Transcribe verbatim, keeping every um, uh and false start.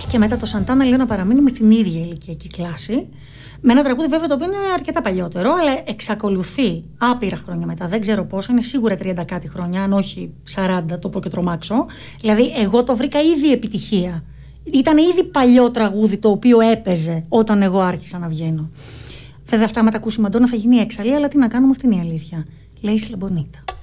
Και μετά το Σαντάνα λέω να παραμείνουμε στην ίδια ηλικιακή κλάση. Με ένα τραγούδι βέβαια το οποίο είναι αρκετά παλιότερο, αλλά εξακολουθεί άπειρα χρόνια μετά. Δεν ξέρω πόσο, είναι σίγουρα τριάντα κάτι χρόνια, αν όχι σαράντα, το πω και τρομάξω. Δηλαδή, εγώ το βρήκα ήδη επιτυχία. Ήταν ήδη παλιό τραγούδι το οποίο έπαιζε όταν εγώ άρχισα να βγαίνω. Βέβαια, αυτά με τα ακούσει η Μαντόνα θα γίνει έξαλλη, αλλά τι να κάνουμε, αυτή είναι η αλήθεια. Λέει Σλαμπονίτα.